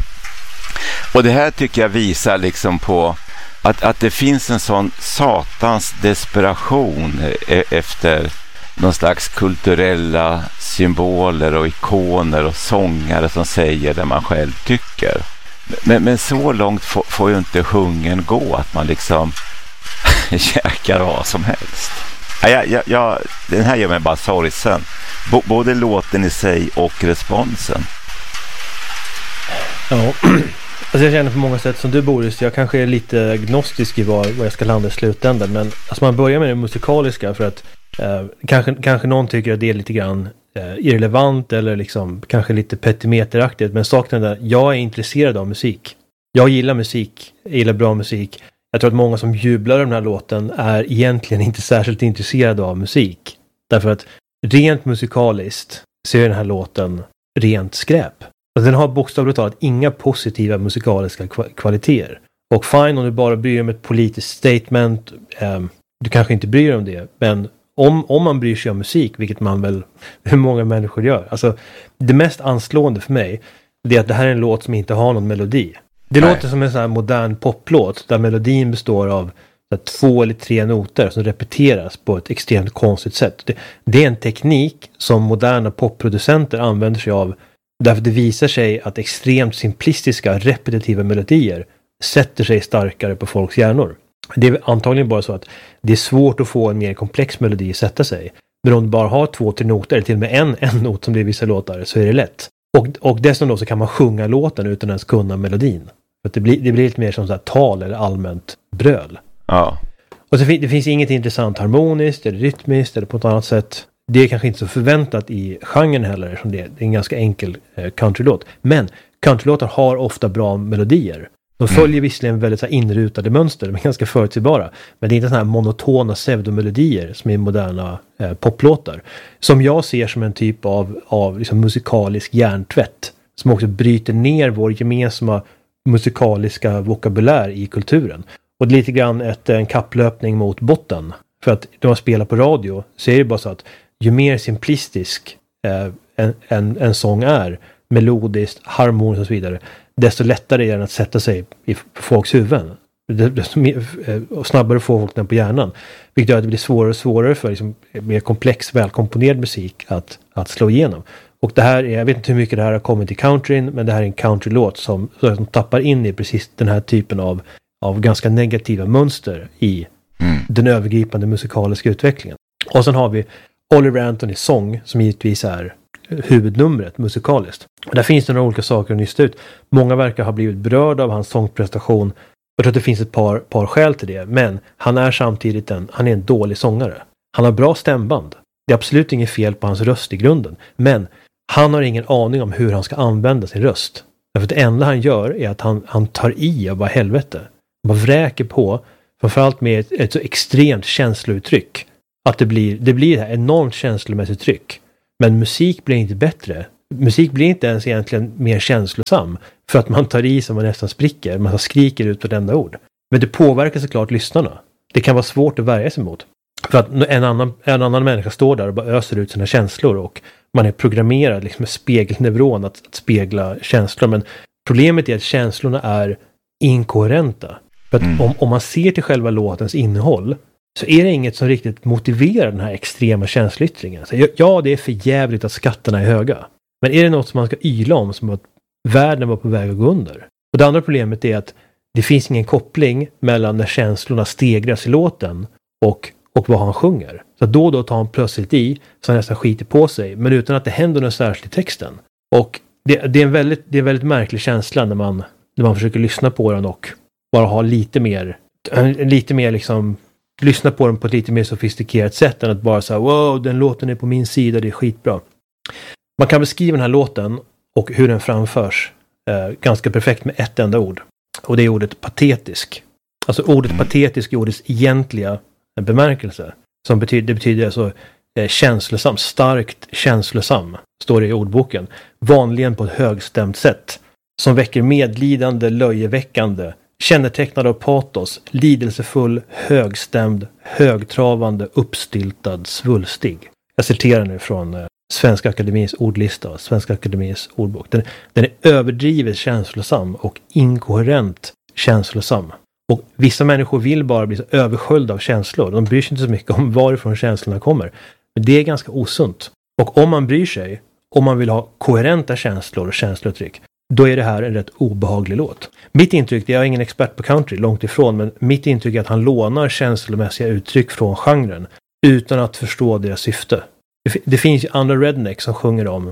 Och det här tycker jag visar liksom på att det finns en sån satans desperation efter någon slags kulturella symboler och ikoner och sångare som säger det man själv tycker. Men så långt får ju inte hungern gå att man liksom käkar vad som helst. Den här gör mig bara sorgsen. Både låten i sig och responsen.
Ja, alltså jag känner på många sätt som du, Boris. Jag kanske är lite gnostisk i vad jag ska landa i slutändan. Men alltså man börjar med det musikaliska för att kanske någon tycker att det är lite grann irrelevant eller liksom kanske lite petimeteraktigt. Men saken är att jag är intresserad av musik. Jag gillar musik. Jag gillar bra musik. Jag tror att många som jublar den här låten är egentligen inte särskilt intresserade av musik. Därför att rent musikaliskt så är den här låten rent skräp. Alltså den har bokstavligt talat inga positiva musikaliska kvaliteter. Och fine om du bara bryr dig om ett politiskt statement, du kanske inte bryr dig om det. Men om man bryr sig om musik, vilket man väl, hur många människor gör. Alltså det mest anslående för mig, det är att det här är en låt som inte har någon melodi. Det låter som en sån här modern poplåt där melodin består av 2 eller 3 noter som repeteras på ett extremt konstigt sätt. Det är en teknik som moderna popproducenter använder sig av därför det visar sig att extremt simplistiska repetitiva melodier sätter sig starkare på folks hjärnor. Det är antagligen bara så att det är svårt att få en mer komplex melodi att sätta sig. Men om du bara har 2-3 noter eller till och med en not som det är vissa låtar så är det lätt. Och dessutom då så kan man sjunga låten utan ens kunna melodin. För att det blir lite mer som så här tal eller allmänt bröl.
Ja.
Och så det finns inget intressant harmoniskt eller rytmiskt eller på ett annat sätt. Det är kanske inte så förväntat i genren heller. Som det är en ganska enkel countrylåt. Men countrylåtar har ofta bra melodier. De följer visserligen väldigt så här inrutade mönster. De är ganska förutsägbara. Men det är inte sådana här monotona pseudomelodier som är moderna poplåtar. Som jag ser som en typ av liksom musikalisk hjärntvätt. Som också bryter ner vår gemensamma musikaliska vokabulär i kulturen. Och det är lite grann en kapplöpning mot botten. För att när man spelar på radio så är det bara så att ju mer simplistisk en sång är, melodiskt, harmoniskt och så vidare, desto lättare är den att sätta sig i folks huvuden. Desto snabbare får folk den på hjärnan. Vilket gör att det blir svårare och svårare för liksom, mer komplex, välkomponerad musik att slå igenom. Och det här jag vet inte hur mycket det här har kommit i countryn, men det här är en countrylåt som tappar in i precis den här typen av ganska negativa mönster i den övergripande musikaliska utvecklingen. Och sen har vi Oliver Anthonys sång som givetvis är huvudnumret musikaliskt. Och där finns det några olika saker att nysta ut. Många verkar ha blivit berörda av hans sångprestation. Jag tror att det finns ett par skäl till det. Men han är samtidigt han är en dålig sångare. Han har bra stämband. Det är absolut inget fel på hans röst i grunden. Men han har ingen aning om hur han ska använda sin röst. Därför att det enda han gör är att han tar i av bara helvete. Man vräker på, framförallt med ett så extremt känslouttryck. Att det blir det här enormt känslomässigt tryck. Men musik blir inte bättre. Musik blir inte ens egentligen mer känslosam. För att man tar i som man nästan spricker. Man skriker ut vartenda ord. Men det påverkar såklart lyssnarna. Det kan vara svårt att värja sig mot. För att en annan människa står där och bara öser ut sina känslor. Och man är programmerad liksom med spegelneuron att spegla känslor. Men problemet är att känslorna är inkoherenta. För att om man ser till själva låtens innehåll så är det inget som riktigt motiverar den här extrema känsloyttringen. Så ja, det är för jävligt att skatterna är höga. Men är det något som man ska yla om som att världen var på väg att gå under? Och det andra problemet är att det finns ingen koppling mellan när känslorna stegras i låten och vad han sjunger. Så då och då tar han plötsligt i så han nästan skiter på sig, men utan att det händer något särskilt i texten. Och det är en väldigt märklig känsla när man försöker lyssna på den och bara ha lite mer liksom lyssna på den på ett lite mer sofistikerat sätt än att bara säga wow, den låten är på min sida, det är skitbra. Man kan beskriva den här låten och hur den framförs ganska perfekt med ett enda ord. Och det är ordet patetisk. Alltså ordet patetisk är ordets egentliga bemärkelse. Det betyder alltså känslosam, starkt känslosam, står det i ordboken. Vanligen på ett högstämt sätt. Som väcker medlidande, löjeväckande, kännetecknad av patos, lidelsefull, högstämd, högtravande, uppstyltad, svulstig. Jag citerar nu från Svenska Akademins ordlista, Svenska Akademins ordbok. Den är överdrivet känslosam och inkoherent känslosam. Och vissa människor vill bara bli så översköljda av känslor. De bryr sig inte så mycket om varifrån känslorna kommer. Men det är ganska osunt. Och om man bryr sig, om man vill ha koherenta känslor och känslouttryck, då är det här en rätt obehaglig låt. Mitt intryck, jag är ingen expert på country, långt ifrån, men mitt intryck är att han lånar känslomässiga uttryck från genren utan att förstå deras syfte. Det finns ju andra rednecks som sjunger om,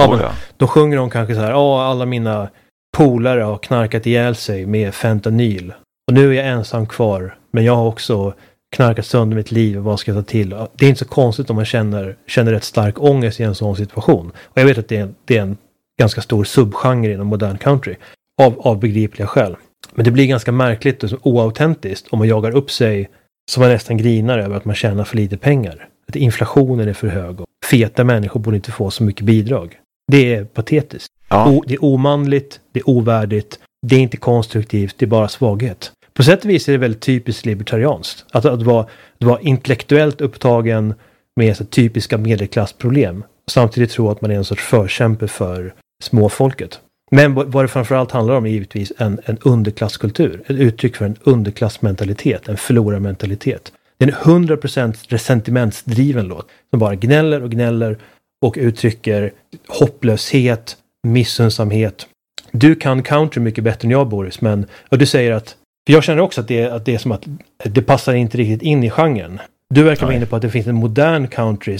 de sjunger om kanske så här, alla mina polare har knarkat ihjäl sig med fentanyl. Och nu är jag ensam kvar, men jag har också knarkat sönder mitt liv, vad ska jag ta till? Det är inte så konstigt om man känner rätt stark ångest i en sån situation. Och jag vet att det är en ganska stor subgenre inom modern country av begripliga skäl. Men det blir ganska märkligt och oautentiskt om man jagar upp sig så man nästan grinar över att man tjänar för lite pengar. Att inflationen är för hög och feta människor borde inte få så mycket bidrag. Det är patetiskt. Ja. Det är omanligt, det är ovärdigt, det är inte konstruktivt, det är bara svaghet. På sätt och vis är det väldigt typiskt libertarianskt. Att vara intellektuellt upptagen med så typiska medelklassproblem och samtidigt tro att man är en sorts förkämpe för småfolket. Men vad det framförallt handlar om är givetvis en underklasskultur. Ett uttryck för en underklassmentalitet, en förlorarmentalitet. Det är en 100% resentimentsdriven låt som bara gnäller och uttrycker hopplöshet, missunnsamhet. Du kan country mycket bättre än jag, Boris, och du säger att, för jag känner också att det är som att det passar inte riktigt in i genren. Du verkar vara inne på att det finns en modern country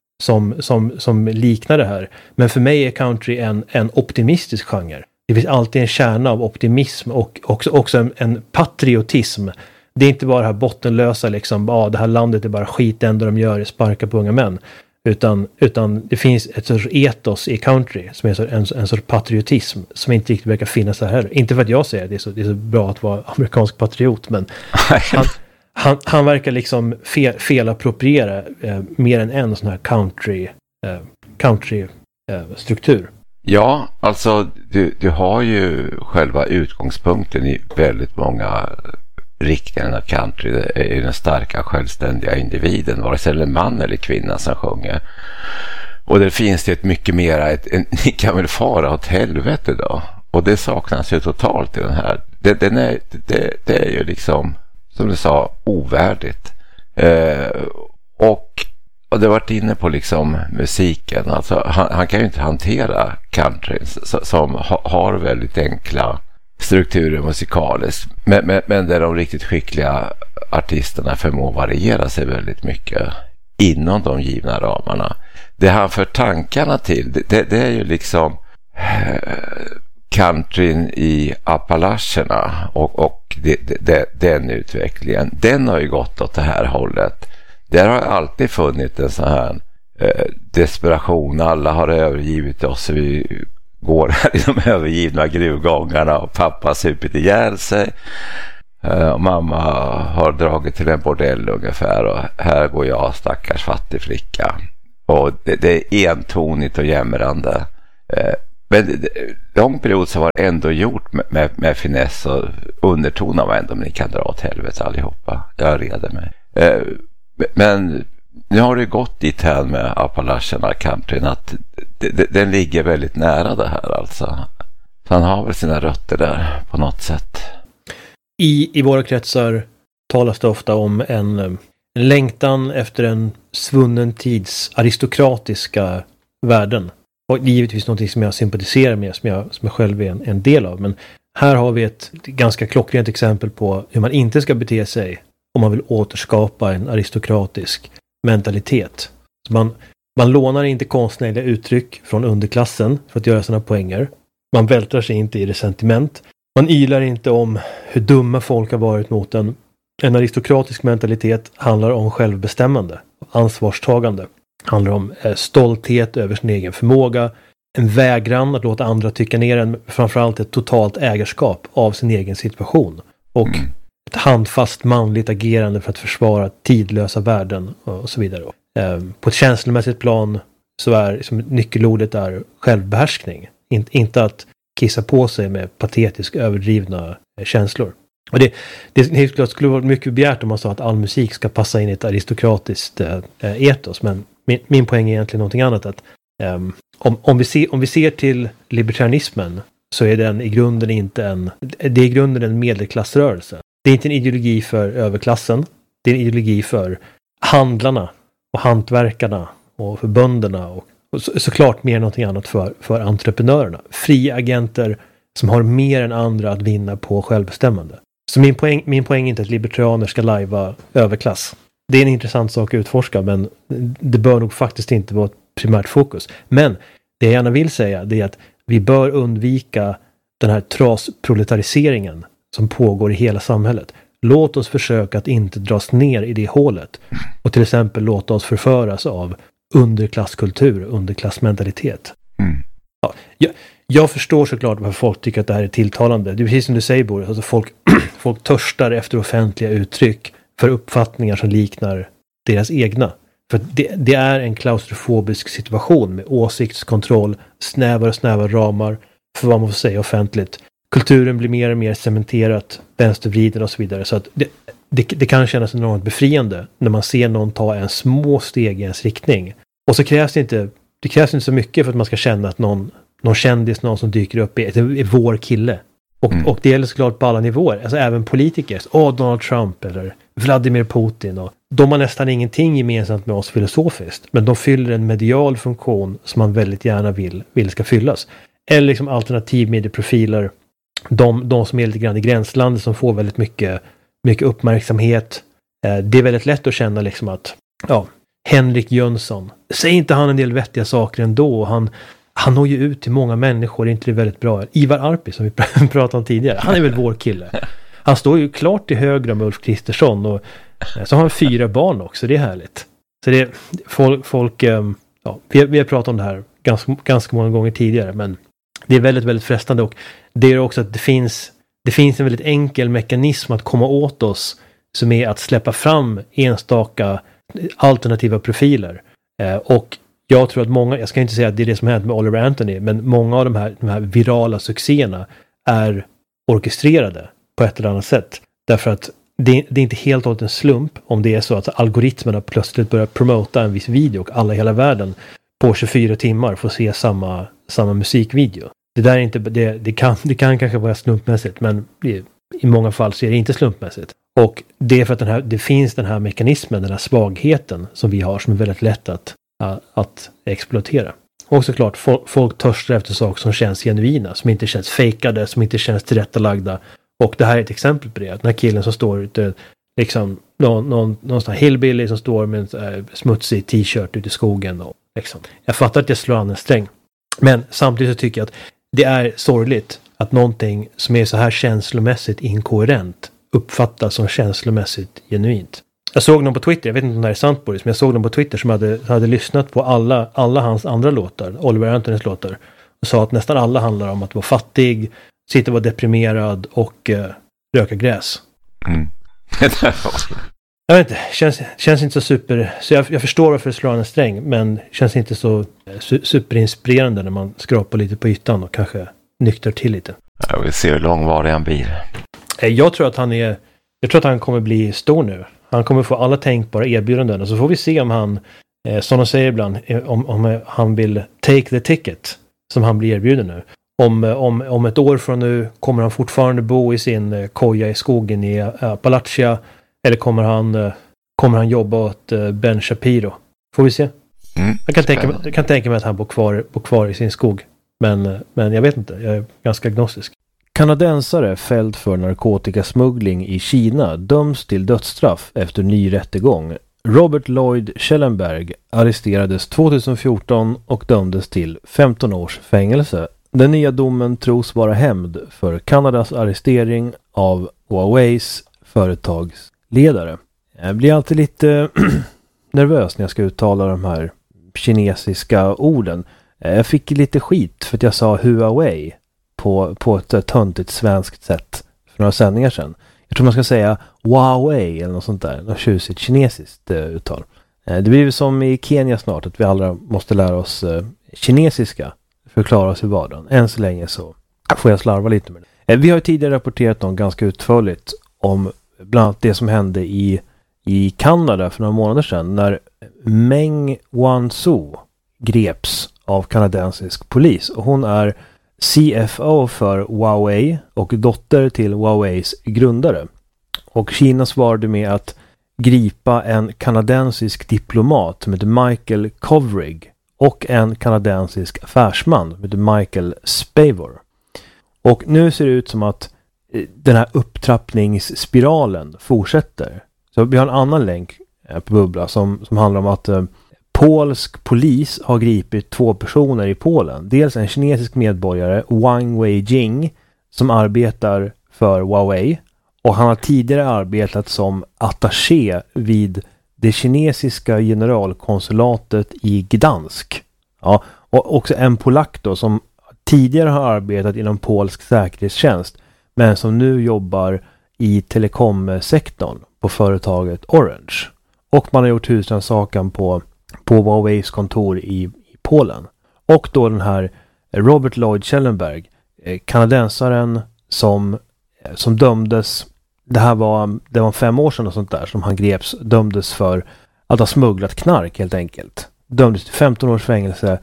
som liknar det här. Men för mig är country en optimistisk genre. Det finns alltid en kärna av optimism och också en patriotism. Det är inte bara det här bottenlösa liksom, det här landet är bara skit, det enda de gör är sparka på unga män. Utan det finns ett sorts etos i country som är en sorts patriotism som inte riktigt verkar finnas så här. Inte för att jag säger att det är så bra att vara amerikansk patriot, men han verkar liksom felappropriera mer än en sån här country struktur.
Ja, alltså du har ju själva utgångspunkten i väldigt många riktningen av country. Det är ju den starka självständiga individen, vare sig det är man eller kvinna som sjunger. Och det finns det ett mycket mera ni kan väl fara åt helvete då. Och det saknas ju totalt i den här. Det är ju liksom, som du sa, ovärdigt. Och det har varit inne på liksom musiken. Alltså, han kan ju inte hantera country som har väldigt enkla strukturer musikaliskt. Men där de riktigt skickliga artisterna förmår variera sig väldigt mycket inom de givna ramarna. Det han för tankarna till, det är ju liksom countryn i Appalacherna och den utvecklingen. Den har ju gått åt det här hållet. Där har alltid funnits en sån här desperation. Alla har övergivit oss, vi går här i de övergivna gruvgångarna och pappa supit ihjäl sig. Mamma har dragit till en bordell ungefär och här går jag, stackars fattig flicka. Och det är entonigt och jämrande. Men lång period så var det ändå gjort med finess och undertonar var ändå, men ni kan dra åt helvete allihopa. Jag reder mig. Men nu har det gått dit här med Appalachian Countryn att den ligger väldigt nära det här alltså. Så han har väl sina rötter där på något sätt.
I våra kretsar talas det ofta om en längtan efter en svunnen tids aristokratiska värden. Och det är givetvis något som jag sympatiserar med, som jag själv är en del av. Men här har vi ett ganska klockrent exempel på hur man inte ska bete sig om man vill återskapa en aristokratisk mentalitet. Så man lånar inte konstnärliga uttryck från underklassen för att göra sina poänger. Man vältrar sig inte i resentiment. Man ylar inte om hur dumma folk har varit mot en. En aristokratisk mentalitet handlar om självbestämmande, ansvarstagande. Handlar om stolthet över sin egen förmåga, en vägran att låta andra tycka ner en, framförallt ett totalt ägarskap av sin egen situation. Och ett handfast manligt agerande för att försvara tidlösa värden och så vidare. På ett känslomässigt plan så är liksom, nyckelordet är självbehärskning. Inte att kissa på sig med patetiskt överdrivna känslor. Och det skulle vara mycket begärt om man sa att all musik ska passa in i ett aristokratiskt etos. Men min poäng är egentligen någonting annat. Att, om vi ser till libertarianismen så är den i grunden det är i grunden en medelklassrörelse. Det är inte en ideologi för överklassen. Det är en ideologi för handlarna och hantverkarna och för bönderna och såklart mer än någonting annat för entreprenörerna. Fria agenter som har mer än andra att vinna på självbestämmande. Så min poäng är inte att libertarianer ska lajva överklass. Det är en intressant sak att utforska, men det bör nog faktiskt inte vara ett primärt fokus. Men det jag gärna vill säga det är att vi bör undvika den här trasproletariseringen som pågår i hela samhället. Låt oss försöka att inte dras ner i det hålet och till exempel låta oss förföras av underklasskultur, underklassmentalitet. Ja, jag förstår såklart varför folk tycker att det här är tilltalande. Det är precis som du säger, Boris. Alltså folk törstar efter offentliga uttryck för uppfattningar som liknar deras egna. För det är en klaustrofobisk situation med åsiktskontroll, snävare och snävare ramar för vad man får säga offentligt. Kulturen blir mer och mer cementerat, vänstervriden och så vidare. Så att det kan kännas enormt befriande när man ser någon ta en små steg i ens riktning. Och så krävs det inte så mycket för att man ska känna att någon kändis, någon som dyker upp är vår kille. Och det gäller såklart på alla nivåer. Alltså även politiker. Donald Trump eller Vladimir Putin. Och de har nästan ingenting gemensamt med oss filosofiskt. Men de fyller en medial funktion som man väldigt gärna vill ska fyllas. Eller liksom alternativmedieprofiler. De som är lite grann i gränslandet som får väldigt mycket uppmärksamhet. Det är väldigt lätt att känna liksom att Henrik Jönsson. Säger inte han en del vettiga saker ändå? Han når ju ut till många människor, är inte det väldigt bra? Ivar Arpi som vi pratade om tidigare, han är väl vår kille. Han står ju klart till höger om Ulf Kristersson och så har han 4 barn också, det är härligt. Så det folk vi har pratat om det här ganska många gånger tidigare, men det är väldigt, väldigt frestande och det är också att det finns en väldigt enkel mekanism att komma åt oss som är att släppa fram enstaka alternativa profiler. Och jag tror att många, jag ska inte säga att det är det som hänt med Oliver Anthony, men många av de här virala succéerna är orkestrerade på ett eller annat sätt. Därför att det är inte helt och hållet en slump om det är så att algoritmerna plötsligt börjar promota en viss video och alla i hela världen på 24 timmar får se samma musikvideo. Det där är inte, det kan kanske vara slumpmässigt, men i många fall så är det inte slumpmässigt. Och det är för att det finns den här mekanismen, den här svagheten som vi har som är väldigt lätt att exploatera. Och såklart, folk törstar efter saker som känns genuina, som inte känns fejkade, som inte känns tillrättalagda. Och det här är ett exempel på det. Den här killen som står ute, liksom någon sån här hillbilly som står med en smutsig t-shirt ute i skogen. Och, liksom. Jag fattar att jag slår an en sträng. Men samtidigt så tycker jag att det är sorgligt att någonting som är så här känslomässigt inkoherent uppfattas som känslomässigt genuint. Jag såg någon på Twitter, jag vet inte om det här är sant, Boris, men jag såg någon på Twitter som hade lyssnat på alla hans andra låtar, Oliver Anthonys låtar, och sa att nästan alla handlar om att vara fattig, sitta och vara deprimerad och röka gräs. Jag vet inte, känns inte så super... Så jag förstår varför det slår en sträng, men känns inte så superinspirerande när man skrapar lite på ytan och kanske nyktrar till lite.
Jag vill se hur långvarig han blir.
Jag tror att han kommer bli stor nu. Han kommer få alla tänkbara erbjudanden, och så får vi se om han, som de säger ibland, om han vill take the ticket som han blir erbjuden nu. Om ett år från nu kommer han fortfarande bo i sin koja i skogen i Appalachia, eller kommer han jobba åt Ben Shapiro? Får vi se. Jag kan tänka mig att han bor kvar i sin skog. Men jag vet inte, jag är ganska agnostisk. Kanadensare fälld för narkotikasmuggling i Kina döms till dödsstraff efter ny rättegång. Robert Lloyd Schellenberg arresterades 2014 och dömdes till 15 års fängelse. Den nya domen tros vara hämnd för Kanadas arrestering av Huaweis företagsledare. Jag blir alltid lite nervös när jag ska uttala de här kinesiska orden. Jag fick lite skit för att jag sa Huawei på ett töntigt svenskt sätt för några sändningar sedan. Jag tror man ska säga Huawei eller något sånt där. Något tjusigt kinesiskt uttal. Det blir ju som i Kenya snart, att vi alla måste lära oss kinesiska för att klara oss i vardagen. Än så länge så får jag slarva lite med det. Vi har ju tidigare rapporterat om ganska utförligt om bland annat det som hände i Kanada för några månader sedan när Meng Wanzhou greps av kanadensisk polis. Och hon är CFO för Huawei och dotter till Huaweis grundare. Och Kina svarade med att gripa en kanadensisk diplomat som heter Michael Kovrig och en kanadensisk affärsman som heter Michael Spavor. Och nu ser det ut som att den här upptrappningsspiralen fortsätter. Så vi har en annan länk på Bubbla som handlar om att polsk polis har gripit 2 personer i Polen. Dels en kinesisk medborgare, Wang Weijing, som arbetar för Huawei. Och han har tidigare arbetat som attaché vid det kinesiska generalkonsulatet i Gdansk. Ja, och också en polack då som tidigare har arbetat inom polsk säkerhetstjänst men som nu jobbar i telekomsektorn på företaget Orange. Och man har gjort husrannsakan på Huaweis kontor i Polen. Och då den här Robert Lloyd Schellenberg, kanadensaren som dömdes, det var 5 år sedan och sånt där som han greps, dömdes för att ha smugglat knark helt enkelt. Dömdes till 15 års fängelse,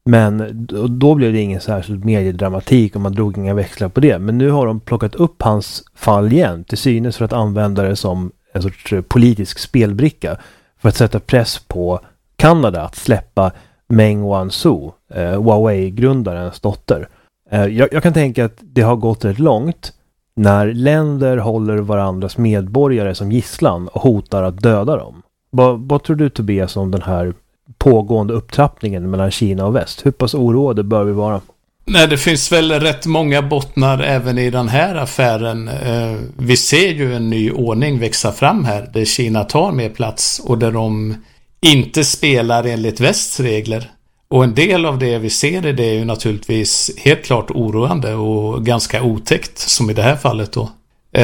men då blev det ingen särskild mediedramatik och man drog inga växlar på det. Men nu har de plockat upp hans fall igen till synes för att använda det som en sorts politisk spelbricka för att sätta press på Kanada att släppa Meng Wanzhou, Huawei-grundarens dotter. Jag kan tänka att det har gått rätt långt när länder håller varandras medborgare som gisslan och hotar att döda dem. Vad tror du, Tobias, om den här pågående upptrappningen mellan Kina och väst? Hur pass oroade bör vi vara?
Nej, det finns väl rätt många bottnar även i den här affären. Vi ser ju en ny ordning växa fram här där Kina tar mer plats och där de inte spelar enligt västs regler. Och en del av det vi ser i det är ju naturligtvis helt klart oroande och ganska otäckt, som i det här fallet då.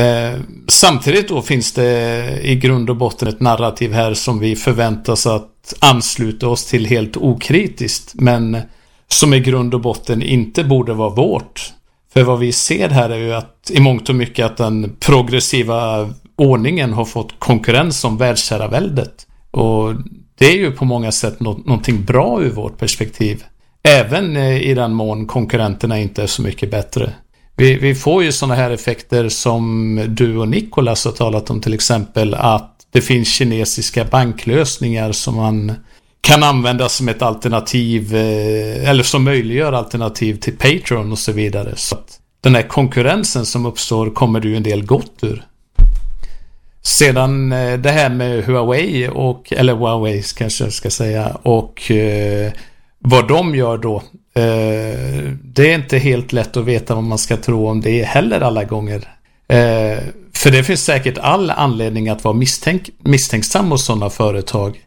Samtidigt då finns det i grund och botten ett narrativ här som vi förväntas att ansluta oss till helt okritiskt, men som i grund och botten inte borde vara vårt. För vad vi ser här är ju att i mångt och mycket att den progressiva ordningen har fått konkurrens om världsherraväldet. Och det är ju på många sätt någonting bra ur vårt perspektiv. Även i den mån konkurrenterna inte är så mycket bättre. Vi får ju sådana här effekter som du och Nicholas har talat om, till exempel att det finns kinesiska banklösningar som man kan använda som ett alternativ eller som möjliggör alternativ till Patreon och så vidare. Så att den här konkurrensen som uppstår kommer det ju en del gott ur. Sedan det här med Huawei eller Huawei kanske jag ska säga, och vad de gör då, det är inte helt lätt att veta vad man ska tro om det heller alla gånger. För det finns säkert all anledning att vara misstänksam hos sådana företag.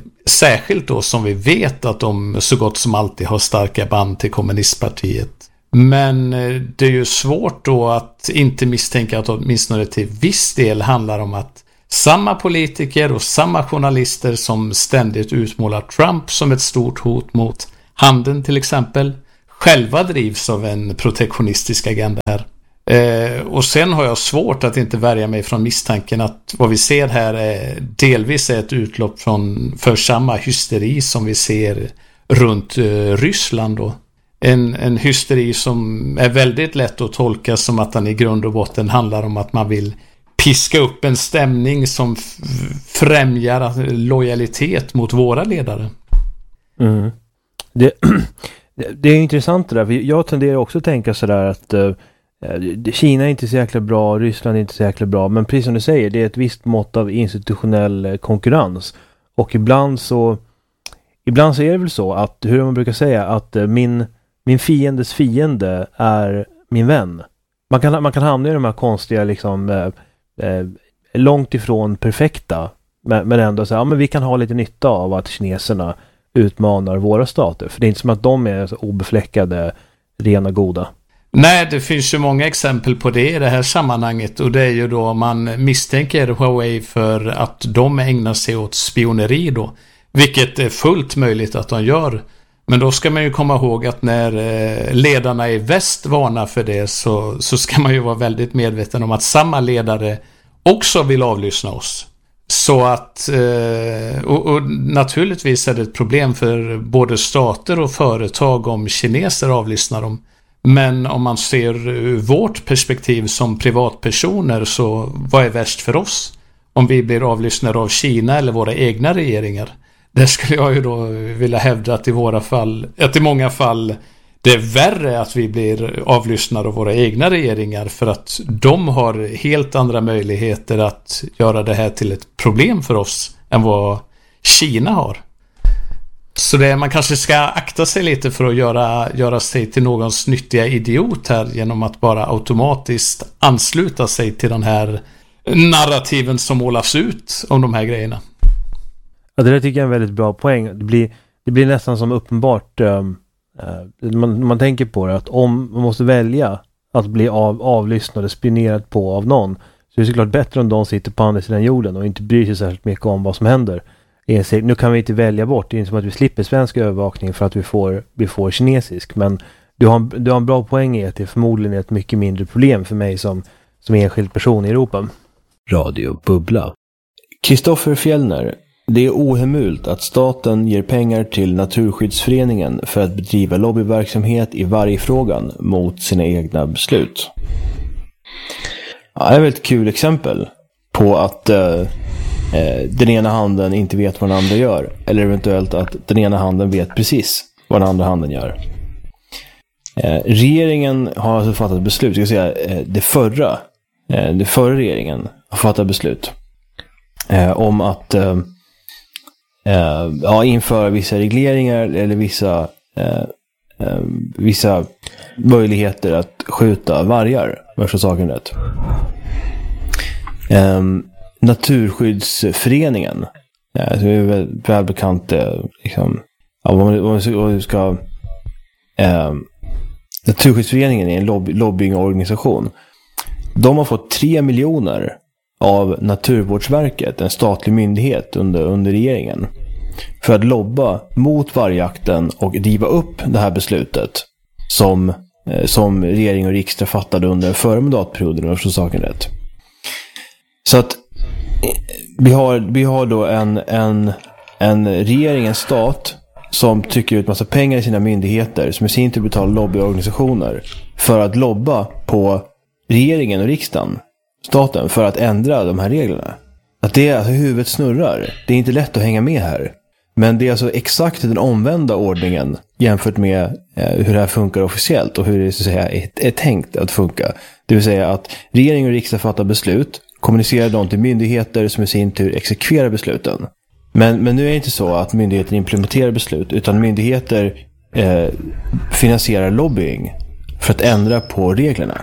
Särskilt då som vi vet att de så gott som alltid har starka band till kommunistpartiet. Men det är ju svårt då att inte misstänka att åtminstone till viss del handlar om att samma politiker och samma journalister som ständigt utmålar Trump som ett stort hot mot handeln till exempel själva drivs av en protektionistisk agenda här. Och sen har jag svårt att inte värja mig från misstanken att vad vi ser här är delvis ett utlopp för samma hysteri som vi ser runt Ryssland då. En hysteri som är väldigt lätt att tolka som att den i grund och botten handlar om att man vill piska upp en stämning som främjar lojalitet mot våra ledare.
Mm. Det är intressant det där, för jag tenderar också att tänka sådär att Kina är inte så jäkla bra, Ryssland är inte så jäkla bra, men precis som du säger, det är ett visst mått av institutionell konkurrens. Och ibland så är det väl så att, hur man brukar säga, att min fiendes fiende är min vän. Man kan hamna i de här konstiga liksom långt ifrån perfekta, men ändå så här, ja, men vi kan ha lite nytta av att kineserna utmanar våra stater, för det är inte som att de är så obefläckade, rena goda.
Nej, det finns ju många exempel på det i det här sammanhanget, och det är ju då man misstänker Huawei för att de ägnar sig åt spioneri då, vilket är fullt möjligt att de gör. Men då ska man ju komma ihåg att när ledarna i väst varnar för det så ska man ju vara väldigt medveten om att samma ledare också vill avlyssna oss. Så att, och naturligtvis är det ett problem för både stater och företag om kineser avlyssnar dem. Men om man ser vårt perspektiv som privatpersoner, så vad är värst för oss? Om vi blir avlyssnade av Kina eller våra egna regeringar? Där skulle jag ju då vilja hävda att i många fall det är värre att vi blir avlyssnade av våra egna regeringar, för att de har helt andra möjligheter att göra det här till ett problem för oss än vad Kina har. Så man kanske ska akta sig lite för att göra sig till någons nyttiga idiot här genom att bara automatiskt ansluta sig till den här narrativen som målas ut om de här grejerna.
Ja, det där tycker jag är en väldigt bra poäng. Det blir nästan som uppenbart man tänker på det, att om man måste välja att bli avlyssnad och spionerad på av någon, så är det såklart bättre om de sitter på andra sidan jorden och inte bryr sig särskilt mycket om vad som händer. Nu kan vi inte välja bort, det är inte som att vi slipper svensk övervakning för att vi får kinesisk, men du har en bra poäng i att det förmodligen är ett mycket mindre problem för mig som enskild person i Europa.
Radio Bubbla.
Kristoffer Fjellner. Det är ohemult att staten ger pengar till Naturskyddsföreningen för att bedriva lobbyverksamhet i varje frågan mot sina egna beslut. Ja, det är väl ett kul exempel på att den ena handen inte vet vad den andra gör. Eller eventuellt att den ena handen vet precis vad den andra handen gör. Regeringen har alltså fattat beslut. Jag ska säga, det förra regeringen har fattat beslut om att införa vissa regleringar eller vissa möjligheter att skjuta vargar, värsta saken rätt. Naturskyddsföreningen, som är välbekant, liksom, Naturskyddsföreningen är en lobbyingorganisation. De har fått 3 miljoner av Naturvårdsverket, en statlig myndighet under regeringen, för att lobba mot vargjakten och riva upp det här beslutet som regering och riksdag fattade under förra mandatperioden, och så saken rätt. Så att vi har då en regering, en stat som trycker ut massa pengar i sina myndigheter, som i sin tur betalar lobbyorganisationer för att lobba på regeringen och riksdagen, staten, för att ändra de här reglerna. Att det är alltså, huvudet snurrar. Det är inte lätt att hänga med här. Men det är alltså exakt den omvända ordningen jämfört med hur det här funkar officiellt och hur det så att säga är tänkt att funka. Det vill säga att regering och riksdag fattar beslut, kommunicerar dem till myndigheter som i sin tur exekverar besluten. Men nu är det inte så att myndigheter implementerar beslut, utan myndigheter finansierar lobbying för att ändra på reglerna.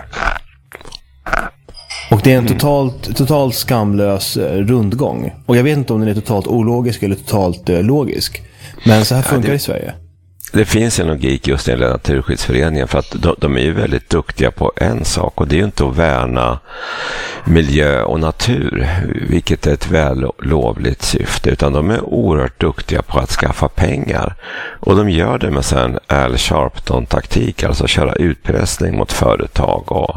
Och det är en totalt skamlös rundgång. Och jag vet inte om den är totalt ologisk eller totalt logisk. Men så här funkar det i Sverige.
det finns en logik just när det gäller Naturskyddsföreningen, för att de är ju väldigt duktiga på en sak, och det är ju inte att värna miljö och natur, vilket är ett vällovligt syfte, utan de är oerhört duktiga på att skaffa pengar, och de gör det med en Al Sharpton-taktik, alltså köra utpressning mot företag och